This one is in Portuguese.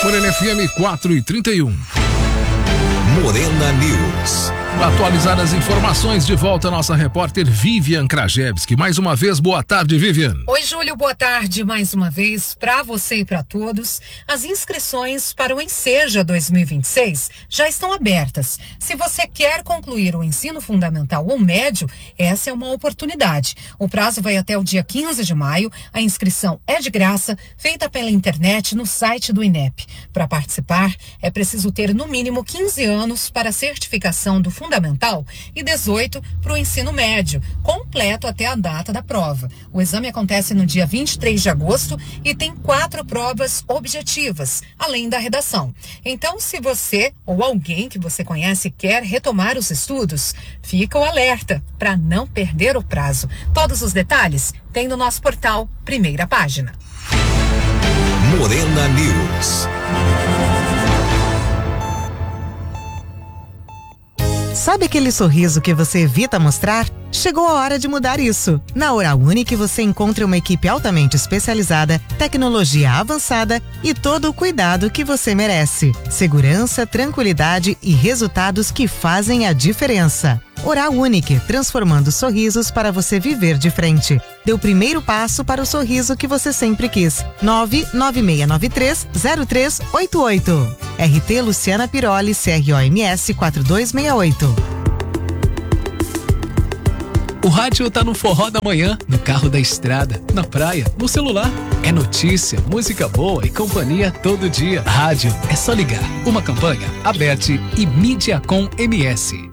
Morena FM 4h31. Morena News. Atualizar as informações, de volta a nossa repórter Vivian Krajewski. Mais uma vez, boa tarde, Vivian. Oi, Júlio, boa tarde mais uma vez para você e para todos. As inscrições para o Enseja 2026 já estão abertas. Se você quer concluir o ensino fundamental ou médio, essa é uma oportunidade. O prazo vai até o dia 15 de maio. A inscrição é de graça, feita pela internet no site do INEP. Para participar, é preciso ter no mínimo 15 anos para a certificação do fundamental e 18 para o ensino médio, completo até a data da prova. O exame acontece no dia 23 de agosto e tem 4 provas objetivas, além da redação. Então, se você ou alguém que você conhece quer retomar os estudos, fica o alerta para não perder o prazo. Todos os detalhes tem no nosso portal Primeira Página. Morena News. Sabe aquele sorriso que você evita mostrar? Chegou a hora de mudar isso. Na Oral Unique você encontra uma equipe altamente especializada, tecnologia avançada e todo o cuidado que você merece. Segurança, tranquilidade e resultados que fazem a diferença. Oral Unique, transformando sorrisos para você viver de frente. Dê o primeiro passo para o sorriso que você sempre quis. 996930388. RT Luciana Piroli, CROMS 4268. O rádio tá no forró da manhã, no carro da estrada, na praia, no celular. É notícia, música boa e companhia todo dia. Rádio é só ligar. Uma campanha, Aberte e Mídia com MS.